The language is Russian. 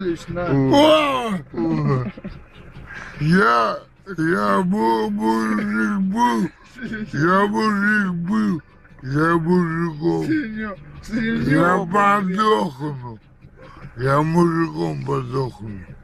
работаешь на... Я мужик был, я мужиком, я подохну, я мужиком подохну.